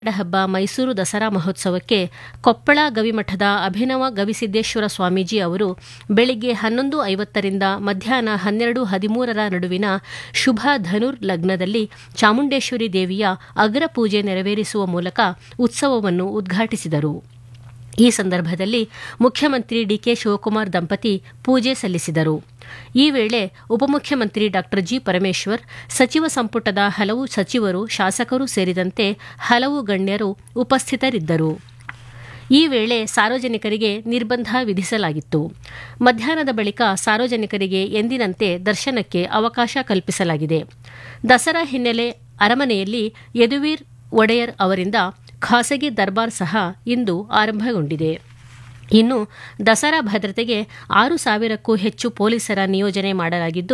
ಹಬ್ಬ ಮೈಸೂರು ದಸರಾ ಮಹೋತ್ಸವಕ್ಕೆ ಕೊಪ್ಪಳ ಗವಿಮಠದ ಅಭಿನವ ಗವಿಸಿದ್ದೇಶ್ವರ ಸ್ವಾಮೀಜಿ ಅವರು ಬೆಳಿಗ್ಗೆ 11:50ರಿಂದ ಮಧ್ಯಾಹ್ನ 12:13 ನಡುವಿನ ಶುಭ ಧನುರ್ ಲಗ್ನದಲ್ಲಿ ಚಾಮುಂಡೇಶ್ವರಿ ದೇವಿಯ ಅಗ್ರ ಪೂಜೆ ನೆರವೇರಿಸುವ ಮೂಲಕ ಉತ್ಸವವನ್ನು ಉದ್ಘಾಟಿಸಿದರು. ಈ ಸಂದರ್ಭದಲ್ಲಿ ಮುಖ್ಯಮಂತ್ರಿ ಡಿಕೆ ಶಿವಕುಮಾರ್ ದಂಪತಿ ಪೂಜೆ ಸಲ್ಲಿಸಿದರು. ಈ ವೇಳೆ ಉಪಮುಖ್ಯಮಂತ್ರಿ ಡಾ ಜಿ ಪರಮೇಶ್ವರ್, ಸಚಿವ ಸಂಪುಟದ ಹಲವು ಸಚಿವರು, ಶಾಸಕರು ಸೇರಿದಂತೆ ಹಲವು ಗಣ್ಯರು ಉಪಸ್ಥಿತರಿದ್ದರು. ಈ ವೇಳೆ ಸಾರ್ವಜನಿಕರಿಗೆ ನಿರ್ಬಂಧ ವಿಧಿಸಲಾಗಿತ್ತು. ಮಧ್ಯಾಹ್ನದ ಬಳಿಕ ಸಾರ್ವಜನಿಕರಿಗೆ ಎಂದಿನಂತೆ ದರ್ಶನಕ್ಕೆ ಅವಕಾಶ ಕಲ್ಪಿಸಲಾಗಿದೆ. ದಸರಾ ಹಿನ್ನೆಲೆ ಅರಮನೆಯಲ್ಲಿ ಯದುವೀರ್ ಒಡೆಯರ್ ಅವರಿಂದ ಖಾಸಗಿ ದರ್ಬಾರ್ ಸಹ ಇಂದು ಆರಂಭಗೊಂಡಿದೆ. ಇನ್ನು ದಸರಾ ಭದ್ರತೆಗೆ 6,000ಕ್ಕೂ ಹೆಚ್ಚು ಪೊಲೀಸರ ನಿಯೋಜನೆ ಮಾಡಲಾಗಿದ್ದು,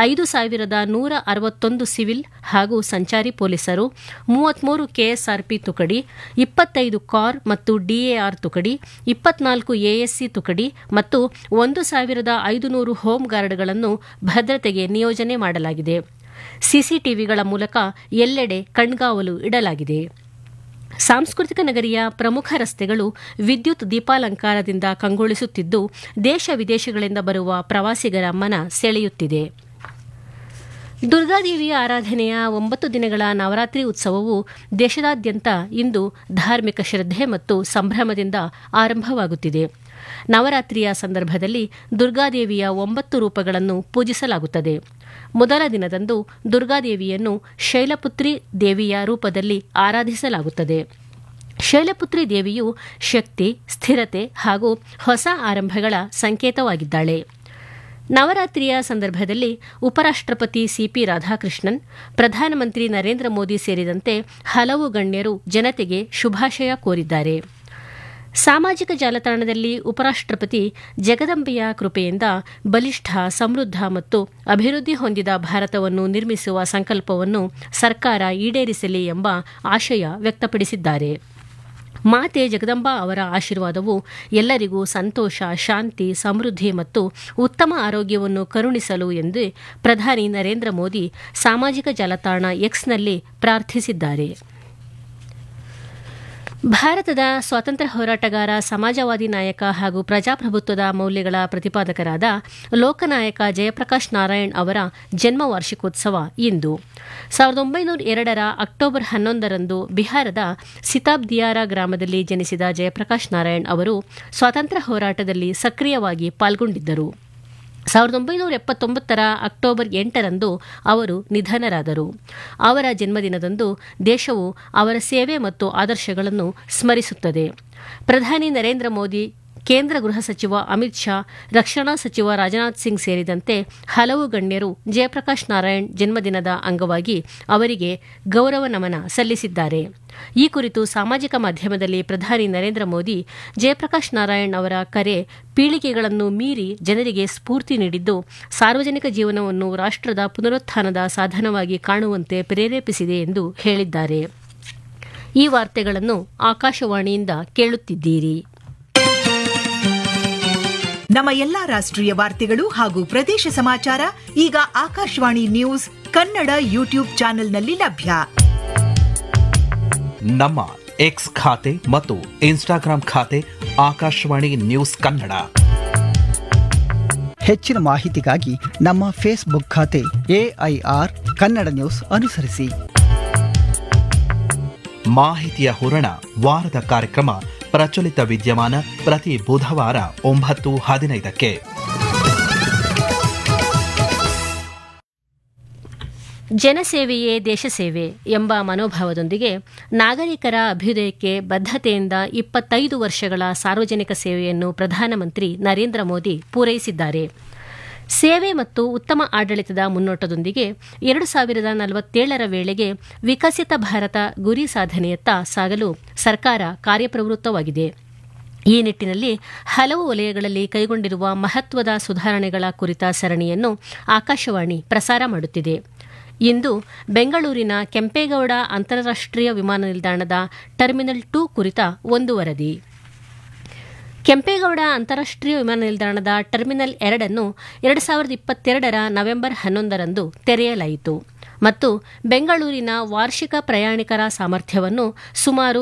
5,161 ಸಿವಿಲ್ ಹಾಗೂ ಸಂಚಾರಿ ಪೊಲೀಸರು, 33 ಕೆಎಸ್ಆರ್ಪಿ ತುಕಡಿ, 25 ಕಾರ್ ಮತ್ತು ಡಿಎಆರ್ ತುಕಡಿ, 24 ಎಎಸ್ಸಿ ತುಕಡಿ ಮತ್ತು 1,500 ಹೋಮ್ ಗಾರ್ಡ್ಗಳನ್ನು ಭದ್ರತೆಗೆ ನಿಯೋಜನೆ ಮಾಡಲಾಗಿದೆ. ಸಿಸಿಟಿವಿಗಳ ಮೂಲಕ ಎಲ್ಲೆಡೆ ಕಣ್ಗಾವಲು ಇಡಲಾಗಿದೆ. ಸಾಂಸ್ಕೃತಿಕ ನಗರಿಯ ಪ್ರಮುಖ ರಸ್ತೆಗಳು ವಿದ್ಯುತ್ ದೀಪಾಲಂಕಾರದಿಂದ ಕಂಗೊಳಿಸುತ್ತಿದ್ದು, ದೇಶ ವಿದೇಶಗಳಿಂದ ಬರುವ ಪ್ರವಾಸಿಗರ ಮನ ಸೆಳೆಯುತ್ತಿದೆ. ದುರ್ಗಾದೇವಿಯ ಆರಾಧನೆಯ 9 ದಿನಗಳ ನವರಾತ್ರಿ ಉತ್ಸವವು ದೇಶದಾದ್ಯಂತ ಇಂದು ಧಾರ್ಮಿಕ ಶ್ರದ್ಧೆ ಮತ್ತು ಸಂಭ್ರಮದಿಂದ ಆರಂಭವಾಗುತ್ತಿದೆ. ನವರಾತ್ರಿಯ ಸಂದರ್ಭದಲ್ಲಿ ದುರ್ಗಾದೇವಿಯ 9 ರೂಪಗಳನ್ನು ಪೂಜಿಸಲಾಗುತ್ತದೆ. ಮೊದಲ ದಿನದಂದು ದುರ್ಗಾದೇವಿಯನ್ನು ಶೈಲಪುತ್ರಿ ದೇವಿಯ ರೂಪದಲ್ಲಿ ಆರಾಧಿಸಲಾಗುತ್ತದೆ. ಶೈಲಪುತ್ರಿ ದೇವಿಯು ಶಕ್ತಿ, ಸ್ಥಿರತೆ ಹಾಗೂ ಹೊಸ ಆರಂಭಗಳ ಸಂಕೇತವಾಗಿದ್ದಾಳೆ. ನವರಾತ್ರಿಯ ಸಂದರ್ಭದಲ್ಲಿ ಉಪರಾಷ್ಟ್ರಪತಿ ಸಿಪಿ ರಾಧಾಕೃಷ್ಣನ್, ಪ್ರಧಾನಮಂತ್ರಿ ನರೇಂದ್ರ ಮೋದಿ ಸೇರಿದಂತೆ ಹಲವು ಗಣ್ಯರು ಜನತೆಗೆ ಶುಭಾಶಯ ಕೋರಿದ್ದಾರೆ. ಸಾಮಾಜಿಕ ಜಾಲತಾಣದಲ್ಲಿ ಉಪರಾಷ್ಟ್ರಪತಿ ಜಗದಂಬೆಯ ಕೃಪೆಯಿಂದ ಬಲಿಷ್ಠ, ಸಮೃದ್ಧ ಮತ್ತು ಅಭಿವೃದ್ಧಿ ಹೊಂದಿದ ಭಾರತವನ್ನು ನಿರ್ಮಿಸುವ ಸಂಕಲ್ಪವನ್ನು ಸರ್ಕಾರ ಈಡೇರಿಸಲಿ ಎಂಬ ಆಶಯ ವ್ಯಕ್ತಪಡಿಸಿದ್ದಾರೆ. ಮಾತೆ ಜಗದಂಬಾ ಅವರ ಆಶೀರ್ವಾದವು ಎಲ್ಲರಿಗೂ ಸಂತೋಷ, ಶಾಂತಿ, ಸಮೃದ್ಧಿ ಮತ್ತು ಉತ್ತಮ ಆರೋಗ್ಯವನ್ನು ಕರುಣಿಸಲು ಎಂದು ಪ್ರಧಾನಿ ನರೇಂದ್ರ ಮೋದಿ ಸಾಮಾಜಿಕ ಜಾಲತಾಣ ಎಕ್ಸ್ನಲ್ಲಿ ಪ್ರಾರ್ಥಿಸಿದ್ದಾರೆ. ಭಾರತದ ಸ್ವಾತಂತ್ರ್ಯ ಹೋರಾಟಗಾರ, ಸಮಾಜವಾದಿ ನಾಯಕ ಹಾಗೂ ಪ್ರಜಾಪ್ರಭುತ್ವದ ಮೌಲ್ಯಗಳ ಪ್ರತಿಪಾದಕರಾದ ಲೋಕನಾಯಕ ಜಯಪ್ರಕಾಶ್ ನಾರಾಯಣ್ ಅವರ ಜನ್ಮ ವಾರ್ಷಿಕೋತ್ಸವ ಇಂದು. 1902 ಅಕ್ಟೋಬರ್ 11ರಂದು ಬಿಹಾರದ ಸಿತಾಬ್ದಿಯಾರ ಗ್ರಾಮದಲ್ಲಿ ಜನಿಸಿದ ಜಯಪ್ರಕಾಶ್ ನಾರಾಯಣ್ ಅವರು ಸ್ವಾತಂತ್ರ್ಯ ಹೋರಾಟದಲ್ಲಿ ಸಕ್ರಿಯವಾಗಿ ಪಾಲ್ಗೊಂಡಿದ್ದರು. 1979 ಅಕ್ಟೋಬರ್ 8ರಂದು ಅವರು ನಿಧನರಾದರು. ಅವರ ಜನ್ಮದಿನದಂದು ದೇಶವು ಅವರ ಸೇವೆ ಮತ್ತು ಆದರ್ಶಗಳನ್ನು ಸ್ಮರಿಸುತ್ತದೆ. ಪ್ರಧಾನಿ ನರೇಂದ್ರ ಮೋದಿ, ಕೇಂದ್ರ ಗೃಹ ಸಚಿವ ಅಮಿತ್ ಶಾ, ರಕ್ಷಣಾ ಸಚಿವ ರಾಜನಾಥ್ ಸಿಂಗ್ ಸೇರಿದಂತೆ ಹಲವು ಗಣ್ಯರು ಜಯಪ್ರಕಾಶ್ ನಾರಾಯಣ್ ಜನ್ಮದಿನದ ಅಂಗವಾಗಿ ಅವರಿಗೆ ಗೌರವ ನಮನ ಸಲ್ಲಿಸಿದ್ದಾರೆ. ಈ ಕುರಿತು ಸಾಮಾಜಿಕ ಮಾಧ್ಯಮದಲ್ಲಿ ಪ್ರಧಾನಿ ನರೇಂದ್ರ ಮೋದಿ, ಜಯಪ್ರಕಾಶ್ ನಾರಾಯಣ್ ಅವರ ಕರೆ ಪೀಳಿಗೆಗಳನ್ನು ಮೀರಿ ಜನರಿಗೆ ಸ್ಫೂರ್ತಿ ನೀಡಿದ್ದು, ಸಾರ್ವಜನಿಕ ಜೀವನವನ್ನು ರಾಷ್ಟ್ರದ ಪುನರುತ್ಥಾನದ ಸಾಧನವಾಗಿ ಕಾಣುವಂತೆ ಪ್ರೇರೇಪಿಸಿದೆ ಎಂದು ಹೇಳಿದ್ದಾರೆ. ಈ ವಾರ್ತೆಗಳನ್ನು ಆಕಾಶವಾಣಿಯಿಂದ ಕೇಳುತ್ತಿದ್ದೀರಿ. ನಮ್ಮ ಎಲ್ಲಾ ರಾಷ್ಟ್ರೀಯ ವಾರ್ತೆಗಳು ಹಾಗೂ ಪ್ರದೇಶ ಸಮಾಚಾರ ಈಗ ಆಕಾಶವಾಣಿ ನ್ಯೂಸ್ ಕನ್ನಡ ಯೂಟ್ಯೂಬ್ ಚಾನೆಲ್ನಲ್ಲಿ ಲಭ್ಯ. ನಮ್ಮ ಎಕ್ಸ್ ಖಾತೆ ಮತ್ತು ಇನ್ಸ್ಟಾಗ್ರಾಂ ಖಾತೆ ಆಕಾಶವಾಣಿ ನ್ಯೂಸ್ ಕನ್ನಡ. ಹೆಚ್ಚಿನ ಮಾಹಿತಿಗಾಗಿ ನಮ್ಮ ಫೇಸ್ಬುಕ್ ಖಾತೆ AIR ಕನ್ನಡ ನ್ಯೂಸ್ ಅನುಸರಿಸಿ. ಮಾಹಿತಿಯ ಹೂರಣ, ವಾರದ ಕಾರ್ಯಕ್ರಮ ಪ್ರಚಲಿತ ವಿದ್ಯಮಾನ ಪ್ರತಿ ಬುಧವಾರ 9:15ಕ್ಕೆ. ಜನಸೇವೆಯೇ ದೇಶಸೇವೆ ಎಂಬ ಮನೋಭಾವದೊಂದಿಗೆ ನಾಗರಿಕರ ಅಭ್ಯುದಯಕ್ಕೆ ಬದ್ಧತೆಯಿಂದ 25 ವರ್ಷಗಳ ಸಾರ್ವಜನಿಕ ಸೇವೆಯನ್ನು ಪ್ರಧಾನಮಂತ್ರಿ ನರೇಂದ್ರ ಮೋದಿ ಪೂರೈಸಿದ್ದಾರೆ. ಸೇವೆ ಮತ್ತು ಉತ್ತಮ ಆಡಳಿತದ ಮುನ್ನೋಟದೊಂದಿಗೆ 2047ರ ವೇಳೆಗೆ ವಿಕಸಿತ ಭಾರತ ಗುರಿ ಸಾಧನೆಯತ್ತ ಸಾಗಲು ಸರ್ಕಾರ ಕಾರ್ಯಪ್ರವೃತ್ತವಾಗಿದೆ. ಈ ನಿಟ್ಟಿನಲ್ಲಿ ಹಲವು ವಲಯಗಳಲ್ಲಿ ಕೈಗೊಂಡಿರುವ ಮಹತ್ವದ ಸುಧಾರಣೆಗಳ ಕುರಿತ ಸರಣಿಯನ್ನು ಆಕಾಶವಾಣಿ ಪ್ರಸಾರ ಮಾಡುತ್ತಿದೆ. ಇಂದು ಬೆಂಗಳೂರಿನ ಕೆಂಪೇಗೌಡ ಅಂತಾರಾಷ್ಟ್ರೀಯ ವಿಮಾನ ನಿಲ್ದಾಣದ ಟರ್ಮಿನಲ್ 2 ಕುರಿತ ಒಂದು ವರದಿ. ಕೆಂಪೇಗೌಡ ಅಂತಾರಾಷ್ಟ್ರೀಯ ವಿಮಾನ ನಿಲ್ದಾಣದ ಟರ್ಮಿನಲ್ 2 ಅನ್ನು 2022ರ ನವೆಂಬರ್ 11ರಂದು ತೆರೆಯಲಾಯಿತು. ಮತ್ತು ಬೆಂಗಳೂರಿನ ವಾರ್ಷಿಕ ಪ್ರಯಾಣಿಕರ ಸಾಮರ್ಥ್ಯವನ್ನು ಸುಮಾರು